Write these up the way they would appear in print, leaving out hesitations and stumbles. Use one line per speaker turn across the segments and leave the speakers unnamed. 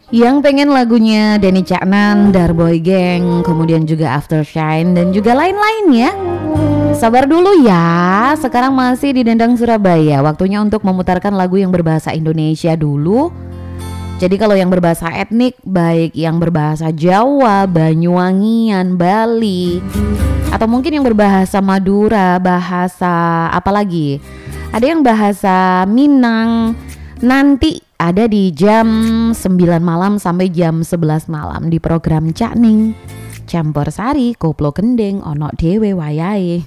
Yang pengen lagunya Denny Caknan, Darboy Gang, kemudian juga Aftershine dan juga lain-lain ya. Sabar dulu ya, sekarang masih di Dendang Surabaya. Waktunya untuk memutarkan lagu yang berbahasa Indonesia dulu. Jadi kalau yang berbahasa etnik, baik yang berbahasa Jawa, Banyuwangian, Bali, atau mungkin yang berbahasa Madura, bahasa apa lagi? Ada yang bahasa Minang. Nanti ada di jam 9 malam sampai jam 11 malam di program Cak Ning. Campur sari, koplo kendeng, ono dewe wayahe.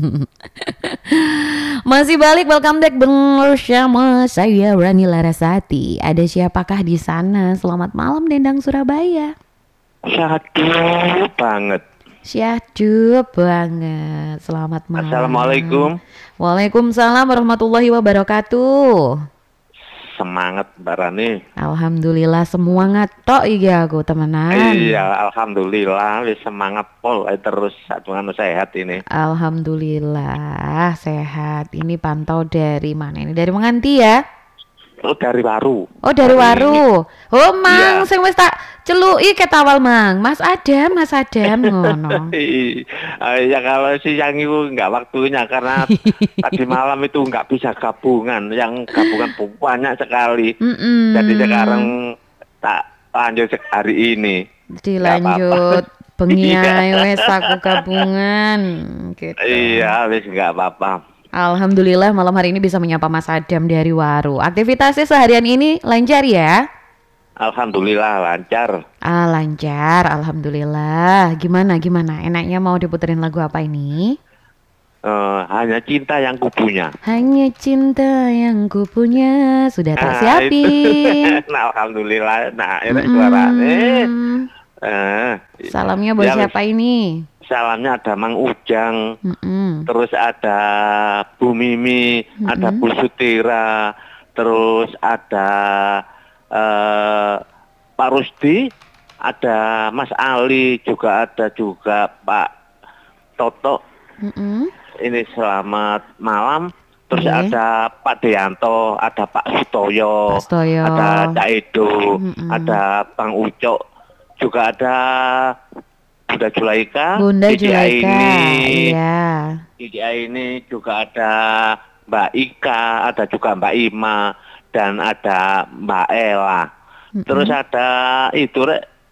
Masih balik, welcome back bersama saya Rani Larasati. Ada siapakah di sana? Selamat malam Dendang Surabaya.
Syahdu banget.
Syahdu banget. Selamat malam.
Assalamualaikum.
Waalaikumsalam warahmatullahi wabarakatuh.
Semangat Mbak Rani.
Alhamdulillah semua ngatok iya aku temenan.
Iya, alhamdulillah wis semangat pol terus anu sehat ini.
Alhamdulillah sehat. Ini pantau dari mana ini? Dari Menganti ya?
Oh, dari Waru.
Oh, dari Waru. Oh, Mang,
Iya.
sing wis tak celuki ketawal Mang. Mas Adam ngono.
Ya kalau siang itu nggak waktunya karena tadi malam itu nggak bisa gabungan. Yang gabungan banyak sekali. Jadi sekarang tak lanjut hari ini.
Dilanjut bengi ae wis aku gabungan gitu.
Iya, wis nggak apa-apa.
Alhamdulillah malam hari ini bisa menyapa Mas Adam dari Waru. Aktivitasnya seharian ini lancar ya?
Alhamdulillah lancar.
Lancar, alhamdulillah. Gimana? Enaknya mau diputerin lagu apa ini?
Hanya cinta yang kupunya.
Hanya cinta yang kupunya. Sudah tak siapin.
Nah, alhamdulillah. Nah, ini suaranya.
Salamnya buat siapa ini?
Salamnya ada Mang Ujang, terus ada Bu Mimi, ada Bu Sutira, terus ada Pak Rusdi, ada Mas Ali, juga ada Pak Toto. Ini selamat malam. Terus ada Pak Deyanto, ada Pak Sutoyo, ada Cak Edo, ada Bang Ucok, juga ada Bunda Julaika,
iya.
Didi ini juga ada Mbak Ika, ada juga Mbak Ima, dan ada Mbak Ella. Terus ada itu,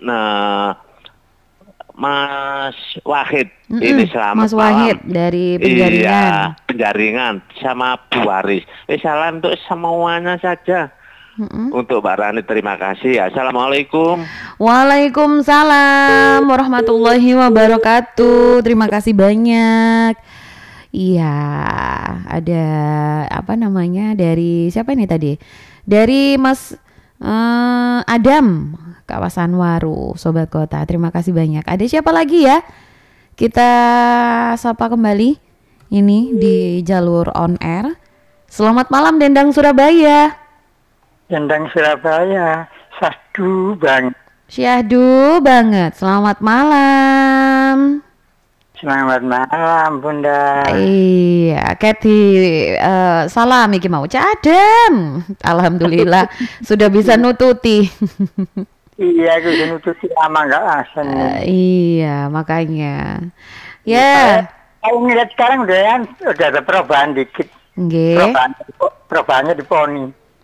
Mas Wahid. Ini selamat
Mas Wahid
malam.
dari Penjaringan.
Iya, Penjaringan sama Bu Waris. Salam untuk semuanya saja. Untuk Mbak Rani terima kasih. Assalamualaikum.
Waalaikumsalam warahmatullahi wabarakatuh. Terima kasih banyak. Iya, ada apa namanya dari siapa ini tadi? Dari Mas Adam, kawasan Waru, Sobat Kota. Terima kasih banyak. Ada siapa lagi ya? Kita sapa kembali ini di jalur on air. Selamat malam Dendang Surabaya.
Dendang Surabaya, syahdu banget.
Syahdu banget. Selamat malam.
Selamat malam, Bunda.
Iya, Kathy salam iki mau Cak Adam. Alhamdulillah sudah bisa nututi.
Iya, aku sudah nututi lama nggak asen.
Iya, makanya. Ya.
Aku ngeliat sekarang udah ada perubahan dikit.
Nggih.
Perubahannya di poni.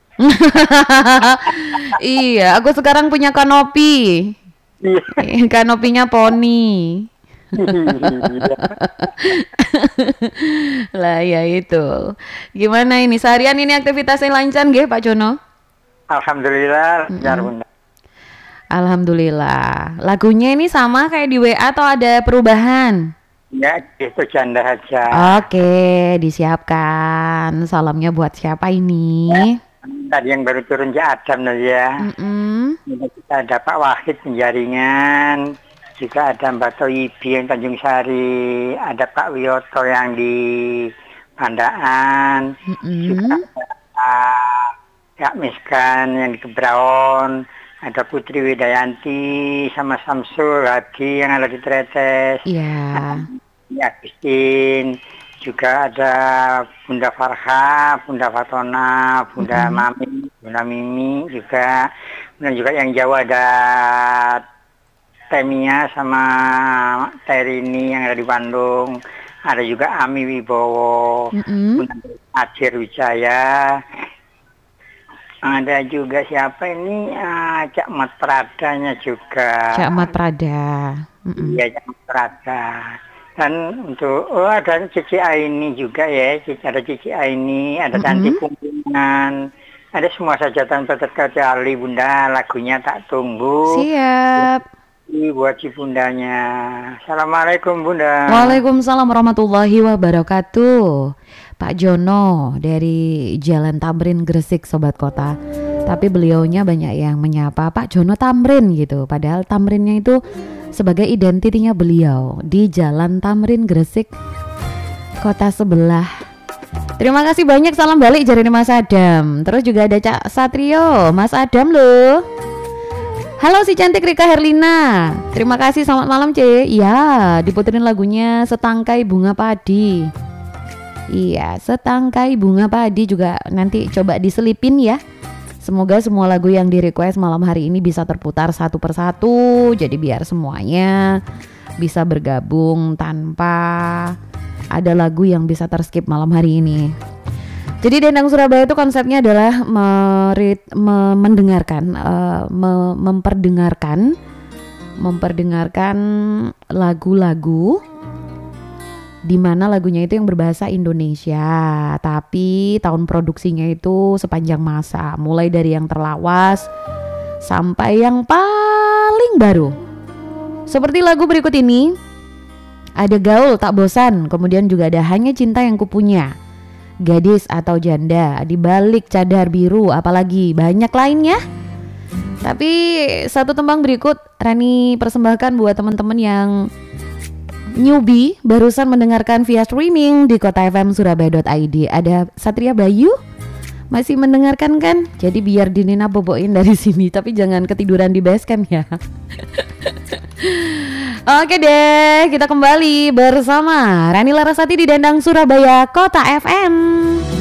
Iya, aku sekarang punya kanopi. Kanopinya poni. Lah ya itu. Gimana ini seharian ini aktivitasnya lancar nggih Pak Jono?
Alhamdulillah lancar Bunda.
Alhamdulillah. Lagunya ini sama kayak di WA atau ada perubahan?
Ya, itu janda aja.
Oke, disiapkan. Salamnya buat siapa ini?
Tadi yang baru turun Adam ya. Kita ada Pak Wahid Penjaringan, juga ada Mbak Toyibi yang Tanjung Sari, ada Pak Wiyoto yang di Pandaan, juga ada Kak Miskan yang di Kebraon, ada Putri Widayanti sama Samsul Hadi yang ada di Tretes.
Iya.
Agustin, juga ada Bunda Farha, Bunda Fatona, Bunda Mami, Bunda Mimi juga, Dan juga yang Jawa ada Temia sama Terini yang ada di Bandung. Ada juga Ami Wibowo, Acir Wijaya. Ada juga siapa ini? Cak Mat Pradanya juga.
Cak Mat Prada.
Iya, Cak Mat Prada. Dan untuk ada Cici Aini juga ya. Ada Cici Aini, ada Tanti Punggungan. Ada semua saja tanpa terkecuali Bunda, lagunya Tak Tunggu.
Siap.
Buat si bundanya. Assalamualaikum Bunda.
Waalaikumsalam warahmatullahi wabarakatuh. Pak Jono dari Jalan Tamrin Gresik, Sobat Kota. Tapi beliaunya banyak yang menyapa Pak Jono Tamrin gitu. Padahal Tamrinnya itu sebagai identitinya beliau di Jalan Tamrin Gresik, kota sebelah. Terima kasih banyak, salam balik jari Mas Adam. Terus juga ada Cak Satrio, Mas Adam loh. Halo si cantik Rika Herlina. Terima kasih, selamat malam C. Ya, diputerin lagunya Setangkai Bunga Padi. Iya, Setangkai Bunga Padi juga nanti coba diselipin ya. Semoga semua lagu yang di request malam hari ini bisa terputar satu persatu. Jadi biar semuanya bisa bergabung tanpa ada lagu yang bisa terskip malam hari ini. Jadi Dendang Surabaya itu konsepnya adalah memperdengarkan lagu-lagu di mana lagunya itu yang berbahasa Indonesia, tapi tahun produksinya itu sepanjang masa, mulai dari yang terlawas sampai yang paling baru. Seperti lagu berikut ini, ada Gaul Tak Bosan, kemudian juga ada Hanya Cinta Yang Kupunya, Gadis atau Janda, Di Balik Cadar Biru, apalagi banyak lainnya. Tapi satu tembang berikut Rani persembahkan buat teman-teman yang newbie barusan mendengarkan via streaming di kotafmsurabaya.id. Ada Satria Bayu masih mendengarkan kan? Jadi biar Dinina boboin dari sini, tapi jangan ketiduran di basecamp ya. Oke deh, kita kembali bersama Rani Larasati di Dendang Surabaya Kota FM.